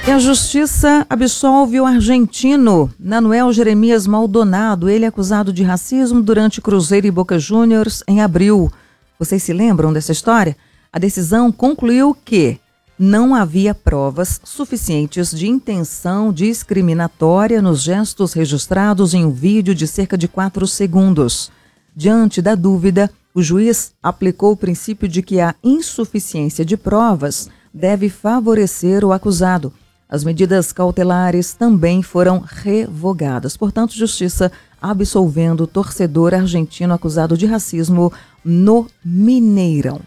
E a justiça absolve o argentino Nanuel Jeremias Maldonado. Ele é acusado de racismo durante Cruzeiro e Boca Juniors em abril. Vocês se lembram dessa história? A decisão concluiu que não havia provas suficientes de intenção discriminatória nos gestos registrados em um vídeo de cerca de 4 segundos. Diante da dúvida, o juiz aplicou o princípio de que a insuficiência de provas deve favorecer o acusado. As medidas cautelares também foram revogadas. Portanto, justiça absolvendo o torcedor argentino acusado de racismo no Mineirão.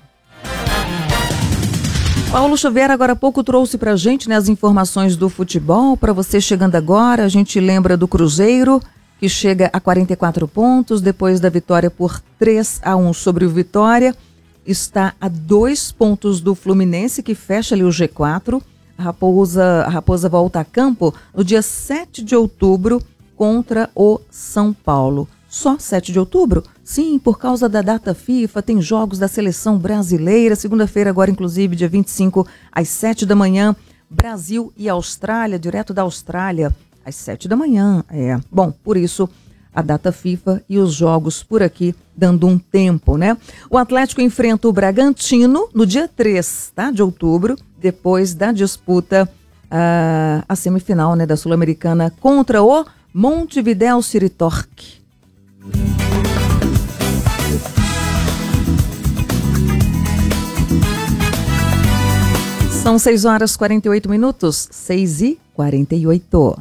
Paulo Xavier agora há pouco trouxe para a gente, as informações do futebol. Para você chegando agora, a gente lembra do Cruzeiro, que chega a 44 pontos depois da vitória por 3-1 sobre o Vitória. Está a 2 pontos do Fluminense, que fecha ali o G4. A Raposa volta a campo no dia 7 de outubro contra o São Paulo. Só 7 de outubro? Sim, por causa da data FIFA, tem jogos da seleção brasileira. Segunda-feira agora, inclusive, dia 25, às 7 da manhã. Brasil e Austrália, direto da Austrália, às 7 da manhã. Bom, por isso, a data FIFA e os jogos por aqui, dando um tempo, né? O Atlético enfrenta o Bragantino no dia 3, de outubro, depois da disputa, a semifinal, da Sul-Americana contra o Montevideo City Torque. São 6h48, 6h48.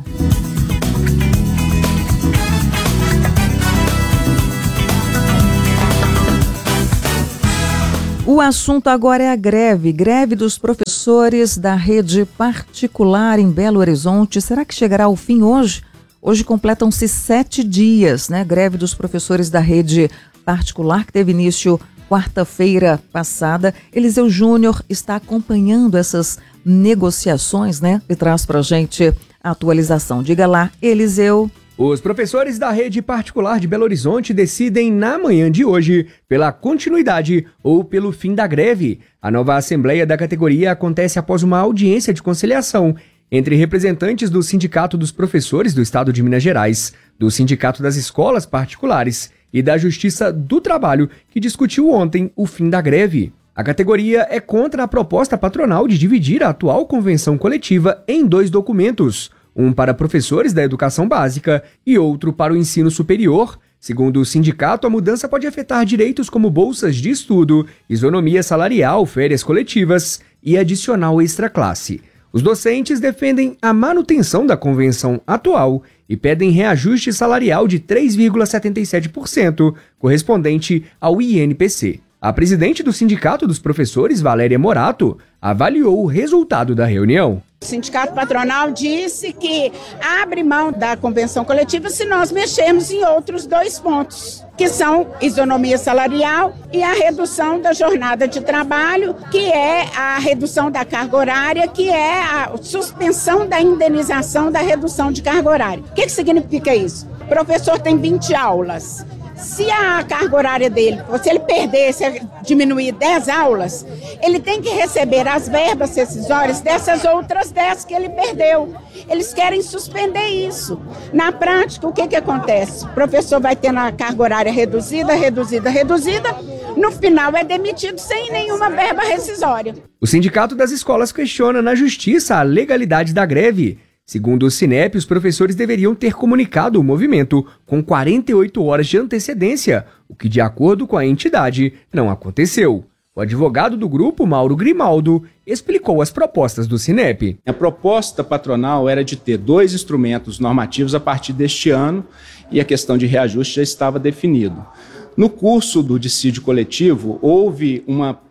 O assunto agora é a greve dos professores da rede particular em Belo Horizonte. Será que chegará ao fim hoje? Hoje completam-se 7 dias, Greve dos professores da rede particular, que teve início quarta-feira passada. Eliseu Júnior está acompanhando essas negociações, e traz pra gente a atualização. Diga lá, Eliseu. Os professores da rede particular de Belo Horizonte decidem na manhã de hoje pela continuidade ou pelo fim da greve. A nova assembleia da categoria acontece após uma audiência de conciliação entre representantes do Sindicato dos Professores do Estado de Minas Gerais, do Sindicato das Escolas Particulares e da Justiça do Trabalho, que discutiu ontem o fim da greve. A categoria é contra a proposta patronal de dividir a atual convenção coletiva em 2 documentos, um para professores da educação básica e outro para o ensino superior. Segundo o sindicato, a mudança pode afetar direitos como bolsas de estudo, isonomia salarial, férias coletivas e adicional extraclasse. Os docentes defendem a manutenção da convenção atual e pedem reajuste salarial de 3,77%, correspondente ao INPC. A presidente do Sindicato dos Professores, Valéria Morato, avaliou o resultado da reunião. O sindicato patronal disse que abre mão da convenção coletiva se nós mexermos em outros 2 pontos, que são isonomia salarial e a redução da jornada de trabalho, que é a redução da carga horária, que é a suspensão da indenização da redução de carga horária. O que significa isso? O professor tem 20 aulas. Se a carga horária dele, se ele perder, se diminuir 10 aulas, ele tem que receber as verbas rescisórias dessas outras 10 que ele perdeu. Eles querem suspender isso. Na prática, o que acontece? O professor vai ter a carga horária reduzida, no final é demitido sem nenhuma verba rescisória. O Sindicato das Escolas questiona na Justiça a legalidade da greve. Segundo o Sinep, os professores deveriam ter comunicado o movimento com 48 horas de antecedência, o que, de acordo com a entidade, não aconteceu. O advogado do grupo, Mauro Grimaldo, explicou as propostas do Sinep. A proposta patronal era de ter 2 instrumentos normativos a partir deste ano e a questão de reajuste já estava definido. No curso do dissídio coletivo, houve uma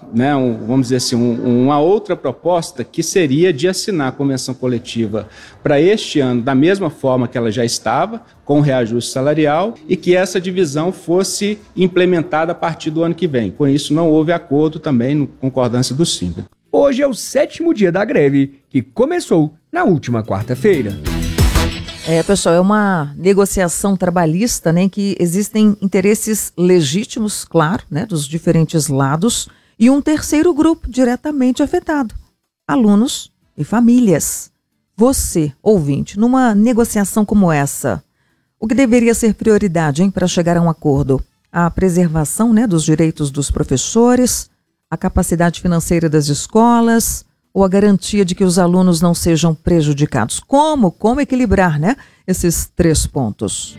outra proposta que seria de assinar a convenção coletiva para este ano da mesma forma que ela já estava, com reajuste salarial, e que essa divisão fosse implementada a partir do ano que vem. Com isso, não houve acordo também, no concordância do síndico. Hoje é o 7º dia da greve, que começou na última quarta-feira. Pessoal, é uma negociação trabalhista, que existem interesses legítimos, claro, dos diferentes lados, e um terceiro grupo diretamente afetado: alunos e famílias. Você, ouvinte, numa negociação como essa, o que deveria ser prioridade, para chegar a um acordo? A preservação, dos direitos dos professores, a capacidade financeira das escolas ou a garantia de que os alunos não sejam prejudicados? Como equilibrar, esses 3 pontos?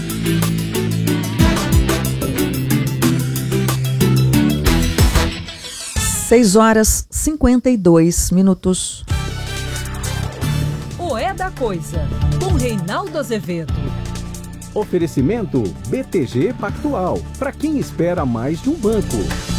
Seis horas 52 minutos. O É da Coisa, com Reinaldo Azevedo. Oferecimento BTG Pactual, para quem espera mais de um banco.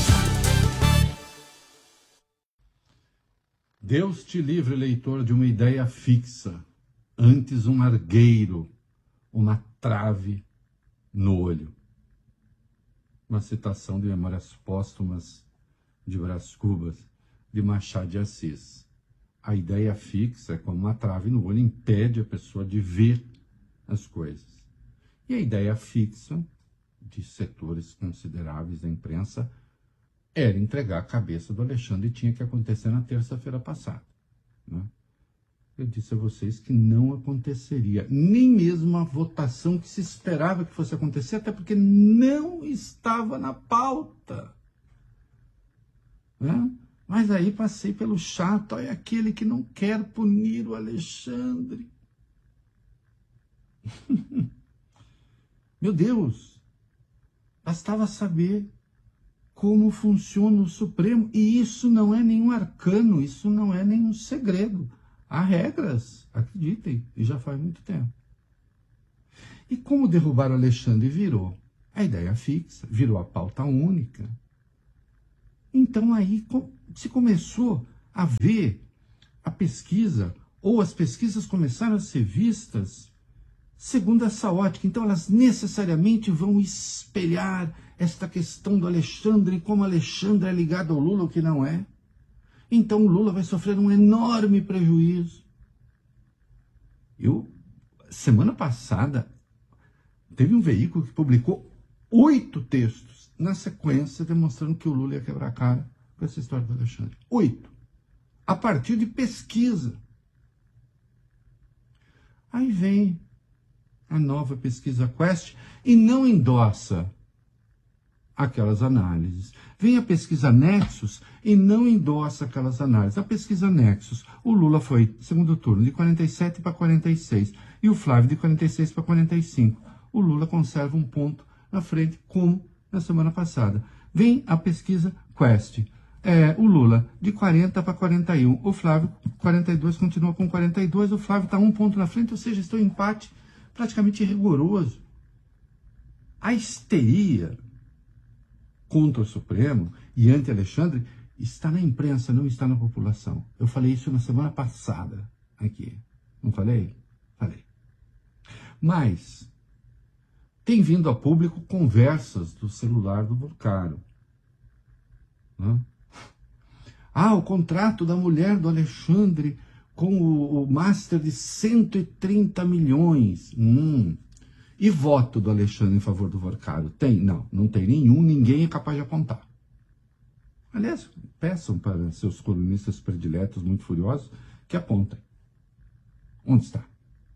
Deus te livre, leitor, de uma ideia fixa, antes um argueiro, uma trave no olho. Uma citação de Memórias Póstumas de Brás Cubas, de Machado de Assis. A ideia fixa, como uma trave no olho, impede a pessoa de ver as coisas. E a ideia fixa, de setores consideráveis da imprensa, era entregar a cabeça do Alexandre, e tinha que acontecer na terça-feira passada. Eu disse a vocês que não aconteceria, nem mesmo a votação que se esperava que fosse acontecer, até porque não estava na pauta. Mas aí passei pelo chato, olha aquele que não quer punir o Alexandre. Meu Deus, bastava saber como funciona o Supremo, e isso não é nenhum arcano, isso não é nenhum segredo. Há regras, acreditem, e já faz muito tempo. E como derrubar o Alexandre virou a ideia fixa, virou a pauta única. Então aí se começou a ver a pesquisa, ou as pesquisas começaram a ser vistas segundo essa ótica. Então elas necessariamente vão espelhar esta questão do Alexandre, como Alexandre é ligado ao Lula, o que não é. Então o Lula vai sofrer um enorme prejuízo. Semana passada, teve um veículo que publicou 8 textos na sequência, demonstrando que o Lula ia quebrar a cara com essa história do Alexandre. 8. A partir de pesquisa. Aí vem a nova pesquisa Quest e não endossa aquelas análises. Vem a pesquisa Nexus e não endossa aquelas análises. A pesquisa Nexus, o Lula foi, segundo turno, de 47 para 46 e o Flávio de 46 para 45. O Lula conserva um ponto na frente, como na semana passada. Vem a pesquisa Quest. O Lula de 40 para 41. O Flávio, 42, continua com 42. O Flávio está um ponto na frente, ou seja, está um empate praticamente rigoroso. A histeria contra o Supremo e anti-Alexandre está na imprensa, não está na população. Eu falei isso na semana passada aqui. Não falei? Falei. Mas tem vindo a público conversas do celular do Volcaro. O contrato da mulher do Alexandre com o master de 130 milhões. E voto do Alexandre em favor do Volcaro? Tem? Não tem nenhum, ninguém é capaz de apontar. Aliás, peçam para seus colunistas prediletos muito furiosos que apontem. Onde está?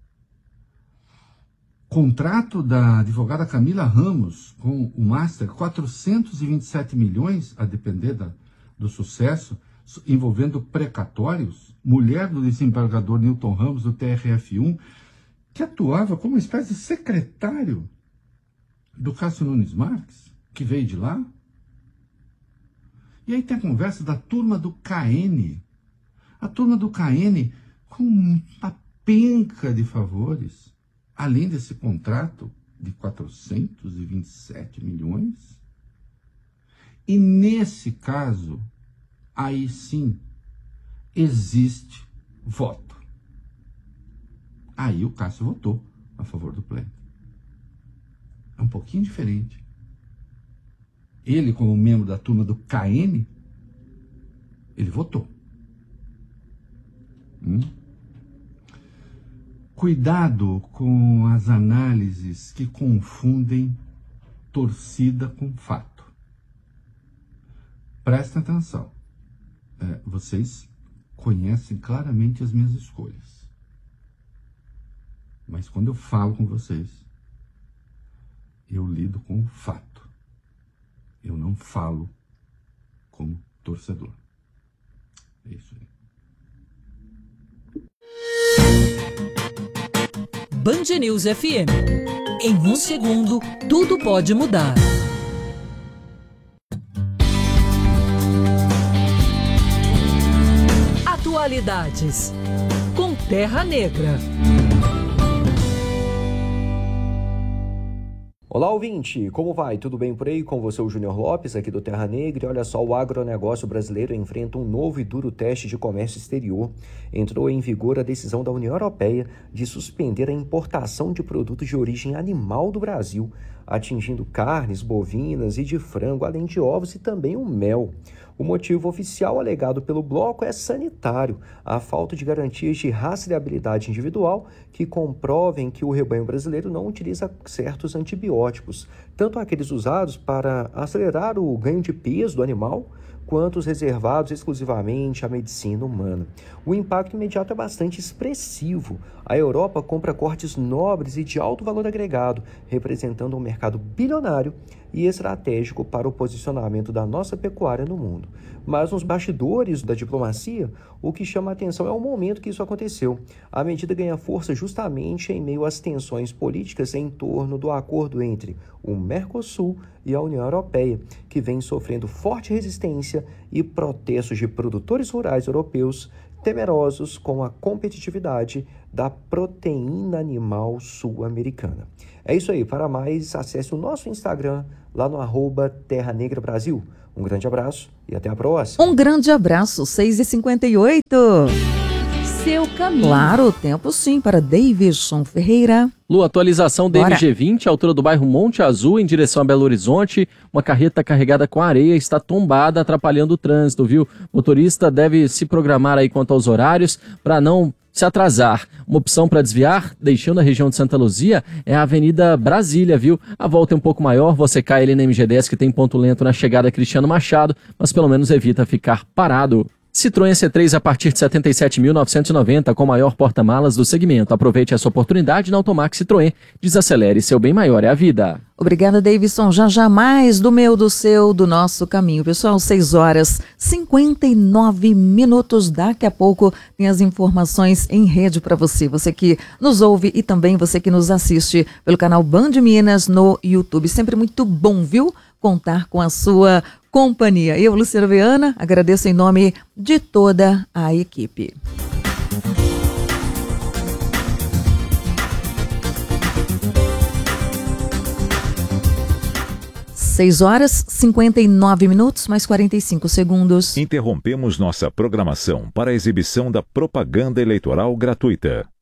Contrato da advogada Camila Ramos com o Master, 427 milhões, a depender do sucesso, envolvendo precatórios, mulher do desembargador Newton Ramos, do TRF1, que atuava como uma espécie de secretário do Cássio Nunes Marques, que veio de lá. E aí tem a conversa da turma do KN. A turma do KN com uma penca de favores, além desse contrato de 427 milhões. E nesse caso, aí sim, existe voto. Aí o Cássio votou a favor do pleito. É um pouquinho diferente. Ele, como membro da turma do KN, ele votou. Cuidado com as análises que confundem torcida com fato. Prestem atenção. Vocês conhecem claramente as minhas escolhas. Mas quando eu falo com vocês, eu lido com o fato. Eu não falo como torcedor. É isso aí. Band News FM. Em um segundo, tudo pode mudar. Atualidades com Terra Negra. Olá, ouvinte! Como vai? Tudo bem por aí? Com você, o Júnior Lopes, aqui do Terra Negra. E olha só, o agronegócio brasileiro enfrenta um novo e duro teste de comércio exterior. Entrou em vigor a decisão da União Europeia de suspender a importação de produtos de origem animal do Brasil, atingindo carnes bovinas e de frango, além de ovos e também o mel. O motivo oficial alegado pelo bloco é sanitário, a falta de garantias de rastreabilidade individual que comprovem que o rebanho brasileiro não utiliza certos antibióticos, tanto aqueles usados para acelerar o ganho de peso do animal, quanto os reservados exclusivamente à medicina humana. O impacto imediato é bastante expressivo. A Europa compra cortes nobres e de alto valor agregado, representando um mercado bilionário e estratégico para o posicionamento da nossa pecuária no mundo. Mas nos bastidores da diplomacia, o que chama a atenção é o momento que isso aconteceu. A medida ganha força justamente em meio às tensões políticas em torno do acordo entre o Mercosul e a União Europeia, que vem sofrendo forte resistência e protestos de produtores rurais europeus temerosos com a competitividade da proteína animal sul-americana. É isso aí. Para mais, acesse o nosso Instagram lá no @Terra Negra Brasil. Um grande abraço e até a próxima. Um grande abraço, 6h58. Seu caminho. Claro, tempo sim para Davidson Ferreira. Lu, atualização da MG20, altura do bairro Monte Azul, em direção a Belo Horizonte. Uma carreta carregada com areia está tombada, atrapalhando o trânsito, viu? O motorista deve se programar aí quanto aos horários para não se atrasar. Uma opção para desviar, deixando a região de Santa Luzia, é a Avenida Brasília, viu? A volta é um pouco maior, você cai ali na MG10, que tem ponto lento na chegada Cristiano Machado, mas pelo menos evita ficar parado. Citroën C3 a partir de 77.990, com o maior porta-malas do segmento. Aproveite essa oportunidade na Automax Citroën. Desacelere, seu bem maior é a vida. Obrigada, Davidson. Já mais do meu, do seu, do nosso caminho. Pessoal, 6h59. Daqui a pouco tem as informações em rede para você. Você que nos ouve e também você que nos assiste pelo canal Band Minas no YouTube. Sempre muito bom, viu? Contar com a sua companhia. Eu, Luciana Viana, agradeço em nome de toda a equipe. Seis horas, 59 mais 45 segundos. Interrompemos nossa programação para a exibição da propaganda eleitoral gratuita.